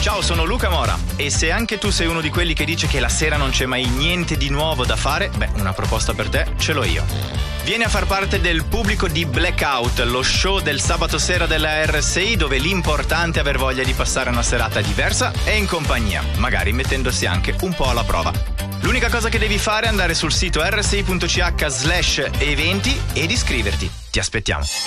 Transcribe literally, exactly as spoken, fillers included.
Ciao, sono Luca Mora e se anche tu sei uno di quelli che dice che la sera non c'è mai niente di nuovo da fare, beh, una proposta per te ce l'ho io. Vieni a far parte del pubblico di Blackout, lo show del sabato sera della R S I, dove l'importante è aver voglia di passare una serata diversa e in compagnia, magari mettendosi anche un po' alla prova. L'unica cosa che devi fare è andare sul sito r s i punto c h slash eventi ed iscriverti. Ti aspettiamo.